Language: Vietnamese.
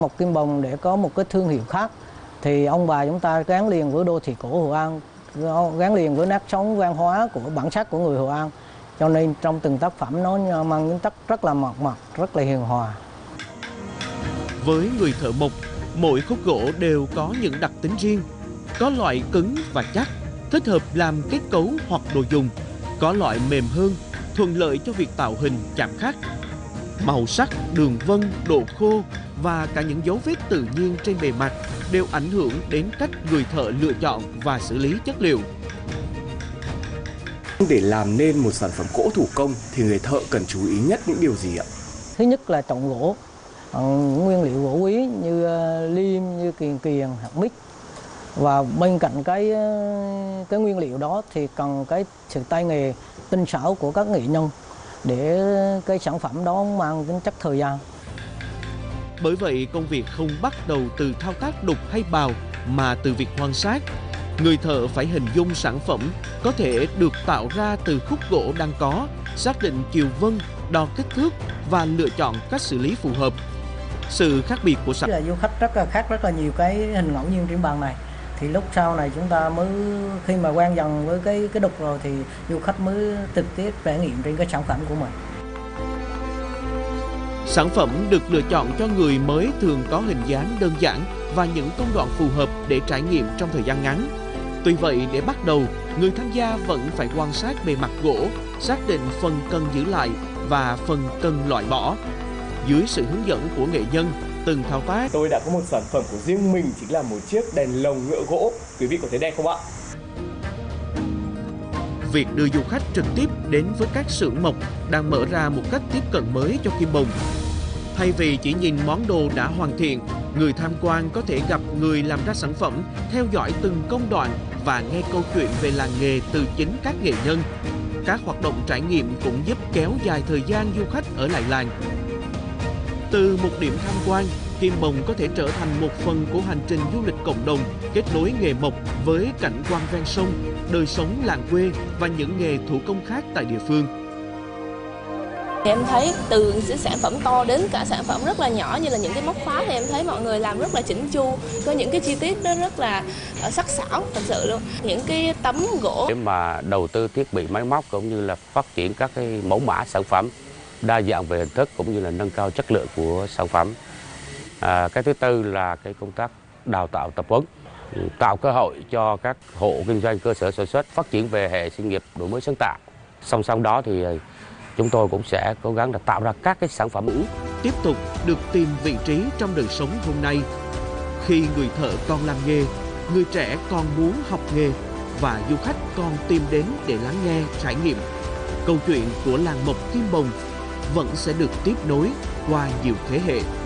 Một Kim Bồng để có một cái thương hiệu khác thì ông bà chúng ta gắn liền với đô thị cổ Hội An, gắn liền với nét sống văn hóa của bản sắc của người Hội An. Cho nên trong từng tác phẩm nó mang tính chất rất là mộc mạc, rất là hiền hòa. Với người thợ mộc, mỗi khúc gỗ đều có những đặc tính riêng. Có loại cứng và chắc, thích hợp làm kết cấu hoặc đồ dùng. Có loại mềm hơn, thuận lợi cho việc tạo hình chạm khắc. Màu sắc, đường vân, độ khô và cả những dấu vết tự nhiên trên bề mặt đều ảnh hưởng đến cách người thợ lựa chọn và xử lý chất liệu. Để làm nên một sản phẩm gỗ thủ công thì người thợ cần chú ý nhất những điều gì ạ? Thứ nhất là chọn gỗ, nguyên liệu gỗ quý như liêm, như kiền, hạt mít. Và bên cạnh cái nguyên liệu đó thì cần cái sự tay nghề tinh xảo của các nghệ nhân để cái sản phẩm đó mang tính chất thời gian. Bởi vậy, công việc không bắt đầu từ thao tác đục hay bào mà từ việc quan sát. Người thợ phải hình dung sản phẩm có thể được tạo ra từ khúc gỗ đang có, xác định chiều vân, đo kích thước và lựa chọn cách xử lý phù hợp. Sự khác biệt của sản phẩm là du khách rất là nhiều cái hình ngẫu nhiên trên bàn này. Thì lúc sau này chúng ta mới khi mà quen dần với cái đục rồi thì du khách mới trực tiếp trải nghiệm trên cái sản phẩm của mình. Sản phẩm được lựa chọn cho người mới thường có hình dáng đơn giản và những công đoạn phù hợp để trải nghiệm trong thời gian ngắn. Tuy vậy, để bắt đầu, người tham gia vẫn phải quan sát bề mặt gỗ, xác định phần cần giữ lại và phần cần loại bỏ. Dưới sự hướng dẫn của nghệ nhân, từng thao tác. Tôi đã có một sản phẩm của riêng mình, chính là một chiếc đèn lồng ngựa gỗ. Quý vị có thấy đẹp không ạ? Việc đưa du khách trực tiếp đến với các xưởng mộc đang mở ra một cách tiếp cận mới cho Kim Bồng. Thay vì chỉ nhìn món đồ đã hoàn thiện, người tham quan có thể gặp người làm ra sản phẩm, theo dõi từng công đoạn và nghe câu chuyện về làng nghề từ chính các nghệ nhân. Các hoạt động trải nghiệm cũng giúp kéo dài thời gian du khách ở lại làng. Từ một điểm tham quan, Kim Bồng có thể trở thành một phần của hành trình du lịch cộng đồng, kết nối nghề mộc với cảnh quan ven sông, đời sống làng quê và những nghề thủ công khác tại địa phương. Em thấy từ những sản phẩm to đến cả sản phẩm rất là nhỏ như là những cái móc khóa thì em thấy mọi người làm rất là chỉnh chu, có những cái chi tiết đó rất là sắc sảo thật sự luôn. Những cái tấm gỗ để mà đầu tư thiết bị máy móc cũng như là phát triển các cái mẫu mã sản phẩm đa dạng về hình thức cũng như là nâng cao chất lượng của sản phẩm. Cái thứ tư là cái công tác đào tạo tập huấn, tạo cơ hội cho các hộ kinh doanh cơ sở sản xuất phát triển về hệ sinh nghiệp đổi mới sáng tạo. Song song đó thì chúng tôi cũng sẽ cố gắng là tạo ra các cái sản phẩm tiếp tục được tìm vị trí trong đời sống hôm nay. Khi người thợ còn làm nghề, người trẻ còn muốn học nghề và du khách còn tìm đến để lắng nghe, trải nghiệm. Câu chuyện của làng mộc Kim Bồng vẫn sẽ được tiếp nối qua nhiều thế hệ.